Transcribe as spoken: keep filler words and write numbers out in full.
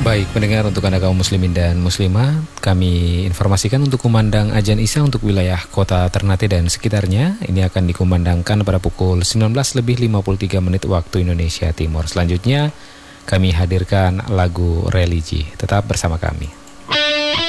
Baik, pendengar, untuk Anda kaum muslimin dan muslimah, kami informasikan untuk kumandang azan Isya untuk wilayah kota Ternate dan sekitarnya. Ini akan dikumandangkan pada pukul sembilan belas lebih lima puluh tiga menit waktu Indonesia Timur. Selanjutnya, kami hadirkan lagu religi. Tetap bersama kami.